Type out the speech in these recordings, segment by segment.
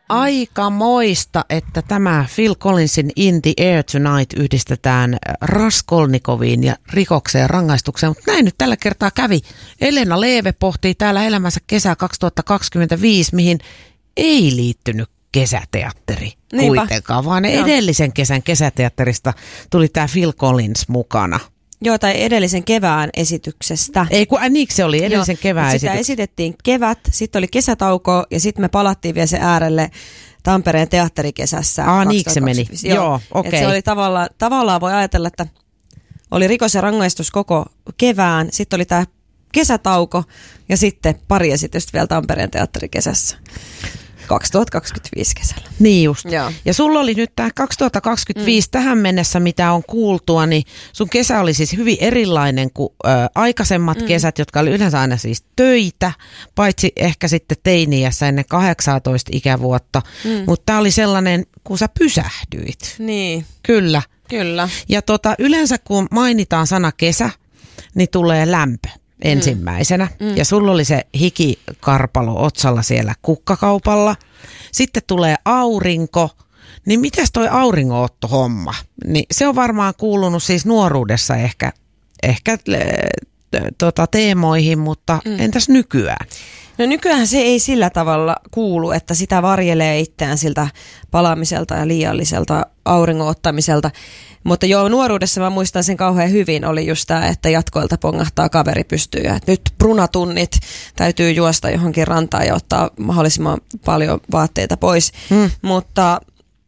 aika moista, että tämä Phil Collinsin In the Air Tonight yhdistetään Raskolnikoviin ja rikokseen ja rangaistukseen, mutta näin nyt tällä kertaa kävi. Elena Leeve pohtii täällä elämänsä kesää 2025, mihin ei liittynyt kesäteatteri kuitenkaan, vaan edellisen kesän kesäteatterista tuli tämä Phil Collins mukana. Joo, tai edellisen kevään esityksestä. Ei, niinkö se oli edellisen kevään esityksestä? Sitä esitettiin kevät, sitten oli kesätauko ja sitten me palattiin vielä se äärelle Tampereen teatterikesässä. Niinkö se meni? Joo, okei. Se oli tavallaan voi ajatella, että oli rikos ja rangaistus koko kevään, sitten oli tämä kesätauko ja sitten pari esitystä vielä Tampereen teatterikesässä. 2025 kesällä. Niin just. Joo. Ja sulla oli nyt tämä 2025 tähän mennessä, mitä on kuultua, niin sun kesä oli siis hyvin erilainen kuin aikaisemmat kesät, jotka oli yleensä aina siis töitä, paitsi ehkä sitten teiniässä ennen 18 ikävuotta. Mutta tämä oli sellainen, kun sä pysähdyit. Niin. Kyllä. Kyllä. Ja yleensä kun mainitaan sana kesä, niin tulee lämpö ensimmäisenä. Ja sulla oli se hikikarpalo otsalla siellä kukkakaupalla. Sitten tulee aurinko. Niin mitäs toi auringonotto-homma? Niin se on varmaan kuulunut siis nuoruudessa ehkä teemoihin, mutta entäs nykyään? No nykyään se ei sillä tavalla kuulu, että sitä varjelee itseään siltä palaamiselta ja liialliselta auringon ottamiselta. Mutta joo, nuoruudessa mä muistan sen kauhean hyvin, oli just tämä, että jatkoilta pongahtaa kaveri pystyy ja nyt brunatunnit täytyy juosta johonkin rantaan ja ottaa mahdollisimman paljon vaatteita pois. Mutta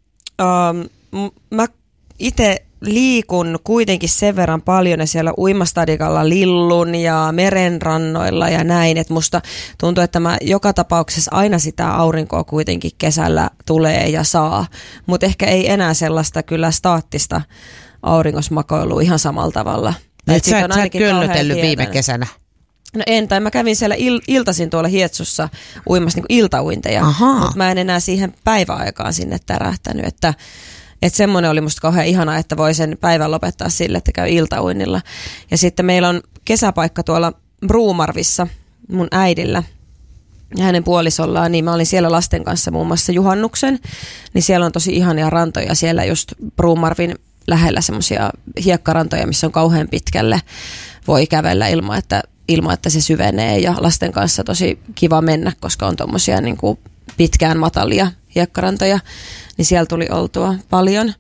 mä itse liikun kuitenkin sen verran paljon ja siellä uimastadikalla lillun ja merenrannoilla ja näin, että musta tuntuu, että mä joka tapauksessa aina sitä aurinkoa kuitenkin kesällä tulee ja saa, mutta ehkä ei enää sellaista kyllä staattista auringosmakoilua ihan samalla tavalla. Et sä et köllötellyt viime kesänä? No en, tai mä kävin siellä iltaisin tuolla Hietsussa uimassa niin kuin iltauinteja, mutta mä en enää siihen päiväaikaan sinne tärähtänyt, että semmoinen oli musta kauhean ihanaa, että voi sen päivän lopettaa sille, että käy iltauinnilla. Ja sitten meillä on kesäpaikka tuolla Bruumarvissa mun äidillä ja hänen puolisollaan, niin mä olin siellä lasten kanssa muun muassa juhannuksen, niin siellä on tosi ihania rantoja siellä just Bruumarvin lähellä semmoisia hiekkarantoja, missä on kauhean pitkälle voi kävellä ilman, että se syvenee ja lasten kanssa tosi kiva mennä, koska on tommosia niin kuin pitkään matalia hiekkarantoja, niin siellä tuli oltua paljon.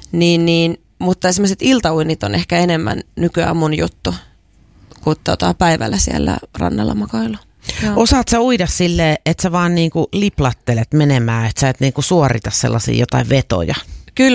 Mutta semmoiset iltauinnit on ehkä enemmän nykyään mun juttu kuin päivällä siellä rannalla makailu. Osaat sä uida silleen, että sä vaan niinku liplattelet menemään, että sä et niinku suorita sellaisia jotain vetoja? Kyllä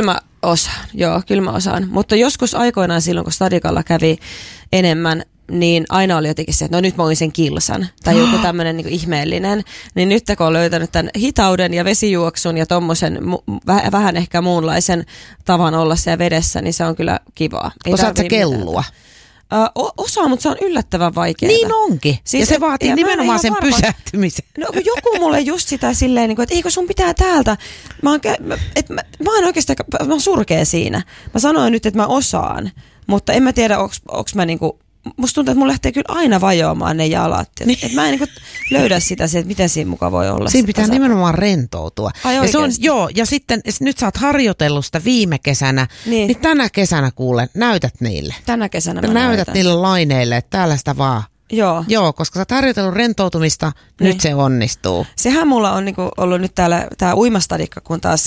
mä osaan. Mutta joskus aikoinaan silloin, kun stadikalla kävi enemmän, niin aina oli jotenkin se, että no nyt mä oin sen kilsan tai joku tämmöinen niin ihmeellinen. Niin nyt kun on löytänyt tämän hitauden ja vesijuoksun ja tommosen vähän ehkä muunlaisen tavan olla siellä vedessä, niin se on kyllä kivaa. Osaat sä kellua? Osaan, mutta se on yllättävän vaikeaa. Niin onkin. Siis ja se vaatii nimenomaan sen pysähtymisen. No joku mulle just sitä silleen, että eikö sun pitää täältä. Mä oon oikeastaan, mä oon surkea siinä. Mä sanoin nyt, että mä osaan, mutta en mä tiedä, onks mä niinku, musta tuntuu, että mun lähtee kyllä aina vajoamaan ne jalat. Niin. Että mä en niinku löydä sitä, että miten siinä mukaan voi olla. Siinä pitää nimenomaan rentoutua. Ja se on, ja sitten nyt sä oot harjoitellut sitä viime kesänä, niin tänä kesänä kuule, näytät niille. Tänä kesänä mä näytät niille laineille, että täällä sitä vaan. Joo, koska sä oot harjoitellut rentoutumista, nyt se onnistuu. Sehän mulla on niinku ollut nyt täällä, tää uimastadikka, kun taas